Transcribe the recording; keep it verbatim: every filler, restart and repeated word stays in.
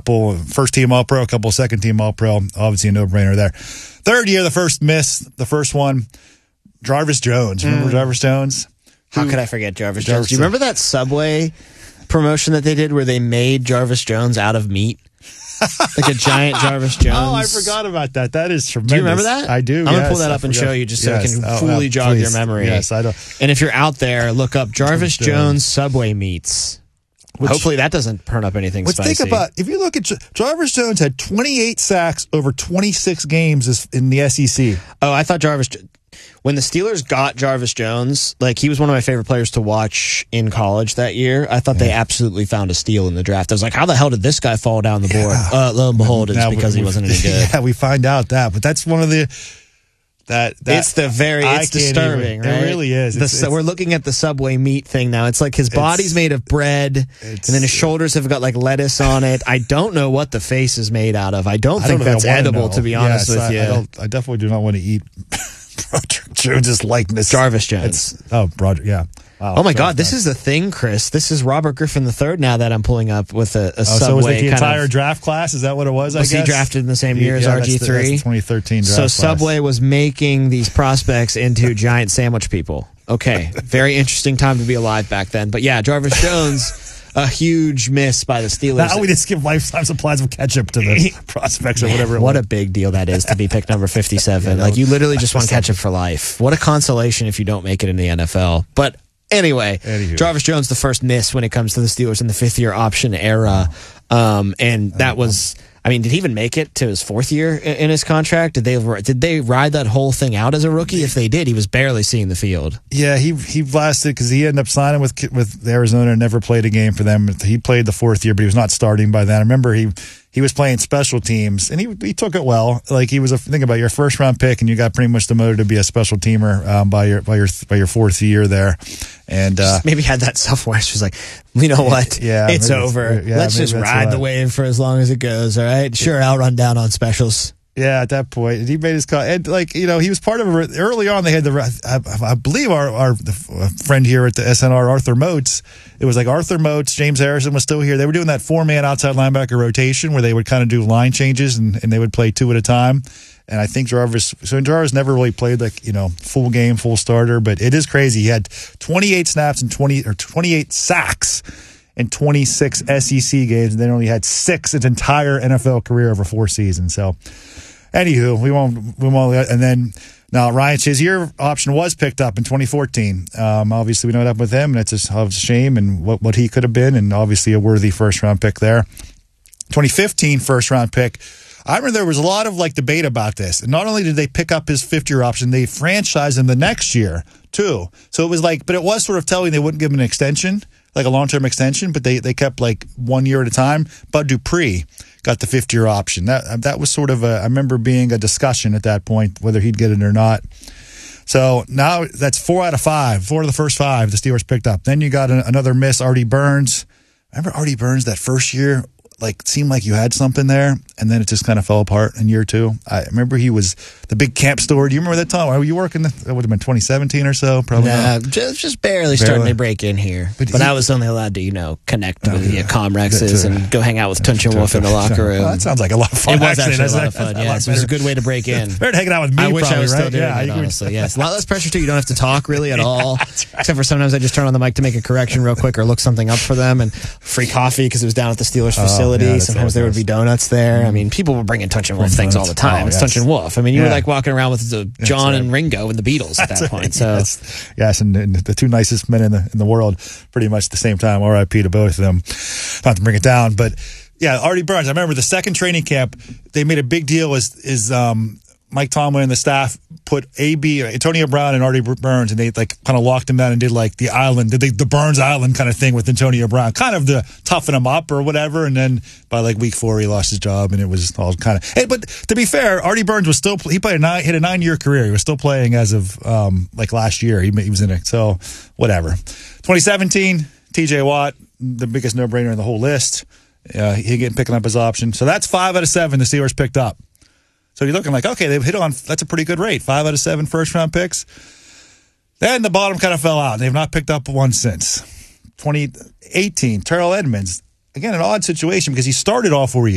couple first team All Pro, a couple second team All Pro. Obviously a no brainer there. Third year, the first miss, the first one, Jarvis Jones. Remember mm. Jarvis Jones? How Who, could I forget Jarvis, Jarvis Jones? Do you remember that Subway promotion that they did where they made Jarvis Jones out of meat? Like a giant Jarvis Jones. Oh, I forgot about that. That is tremendous. Do you remember that? I do. I'm yes, going to pull that I up and forgot. show you just so yes. it can oh, fully oh, jog please. your memory. Yes, I don't. And if you're out there, look up Jarvis Jones Subway meats. Which, Hopefully that doesn't turn up anything but spicy. Think about, if you look at Jarvis Jones had twenty-eight sacks over twenty-six games in the S E C. Oh, I thought Jarvis, when the Steelers got Jarvis Jones, like he was one of my favorite players to watch in college that year. I thought yeah. they absolutely found a steal in the draft. I was like, how the hell did this guy fall down the board? Yeah. Uh, lo and behold, it's now, because we, he wasn't any good. Yeah, we find out that, but that's one of the... That, that it's the very it's disturbing, even, right? It really is. The, it's, it's, we're looking at the Subway meat thing now. It's like his body's made of bread, and then his shoulders have got like lettuce on it. I don't know what the face is made out of. I don't think I don't that's edible, to be honest yes, with I, you. I, don't, I definitely do not want to eat Jones's likeness. Jarvis Jones. It's, oh, Roger, yeah. Wow, oh my God, this is the thing, Chris. This is Robert Griffin the third now that I'm pulling up with a, a oh, Subway. So was it the entire of, draft class? Is that what it was, I was guess? he drafted in the same year yeah, as R G three? That's the, that's the twenty thirteen draft So class. Subway was making these prospects into giant sandwich people. Okay, very interesting time to be alive back then. But yeah, Jarvis Jones, a huge miss by the Steelers. Now we just give lifetime supplies of ketchup to the prospects or whatever it What was. a big deal that is to be picked number fifty-seven. Yeah, like you literally just want was ketchup for life. What a consolation if you don't make it in the N F L. But anyway, Anywho. Jarvis Jones, the first miss when it comes to the Steelers in the fifth year option era. Um, and that was, I mean, did he even make it to his fourth year in his contract? Did they did they ride that whole thing out as a rookie? If they did, he was barely seeing the field. Yeah, he he blasted because he ended up signing with with Arizona and never played a game for them. He played the fourth year, but he was not starting by then. I remember he he was playing special teams, and he he took it well. Like he was a think about your first round pick, and you got pretty much demoted to be a special teamer um, by your by your by your fourth year there, and uh, maybe had that self-awareness. She was like, you know what? Yeah, it's over. Yeah, Let's just ride the wave for as long as it goes. All right, sure, I'll run down on specials. Yeah, at that point, he made his call, and like you know, he was part of it early on. They had the, I, I believe our our the friend here at the S N R, Arthur Moats. It was like Arthur Moats, James Harrison was still here. They were doing that four man outside linebacker rotation where they would kind of do line changes and, and they would play two at a time. And I think Jarvis, so Jarvis never really played like you know full game, full starter, but it is crazy. He had twenty-eight snaps and twenty or twenty-eight sacks in twenty-six S E C games, and then only had six his entire N F L career over four seasons. So. Anywho, we won't, we won't, and then now Ryan Shazier option was picked up in twenty fourteen. Um, obviously, we know what happened with him, and it's a, a shame and what, what he could have been, and obviously a worthy first round pick there. twenty fifteen first round pick. I remember there was a lot of like debate about this. And not only did they pick up his fifth year option, they franchised him the next year too. So it was like, but it was sort of telling they wouldn't give him an extension, like a long term extension, but they, they kept like one year at a time. Bud Dupree got the fifth year option. That that was sort of a, I remember being a discussion at that point whether he'd get it or not. So now that's four out of five, four of the first five the Steelers picked up. Then you got an, another miss, Artie Burns. Remember Artie Burns that first year? Like seemed like you had something there, and then it just kind of fell apart in year two. I remember he was the big camp store. Do you remember that time? Were you working? That would have been twenty seventeen or so, probably. Nah, just, just barely, barely starting to break in here. But, but he, I was only allowed to, you know, connect oh, with the yeah. Comrexes and go hang out with Tunch and Wolf in the locker room. Well, that sounds like a lot of fun. It was actually, actually a lot of fun. Yes, it was a good way to break in. Better hanging out with me. I wish probably, I was right? still doing yeah, it, honestly. Yes, a lot less pressure too. You don't have to talk really at all, right. Except for sometimes I just turn on the mic to make a correction real quick or look something up for them, and free coffee because it was down at the Steelers facility. Oh, yeah, sometimes there would be donuts there. I mean, people were bringing Tunch and Wolf things all the time. Oh, it's yes. Tunch and Wolf. I mean, you yeah. were like walking around with the John right. and Ringo and the Beatles at that That's point. Right. So yes, yes and, and the two nicest men in the in the world, pretty much at the same time. R I P to both of them. Not to bring it down, but yeah, Artie Burns. I remember the second training camp. They made a big deal. Is is um, Mike Tomlin and the staff put A B, Antonio Brown and Artie Burns, and they like kind of locked him down and did like the island, did they, the Burns Island kind of thing with Antonio Brown, kind of to toughen him up or whatever. And then by like week four, he lost his job, and it was all kind of. Hey, but to be fair, Artie Burns was still he played a nine, hit a nine year career. He was still playing as of um, like last year. He he was in it, so whatever. twenty seventeen, T J Watt, the biggest no brainer in the whole list. Uh, he getting picking up his option, so that's five out of seven the Steelers picked up. So you're looking like, okay, they've hit on, that's a pretty good rate. Five out of seven first-round picks. Then the bottom kind of fell out. They've not picked up one since. twenty eighteen, Terrell Edmonds. Again, an odd situation because he started all four years.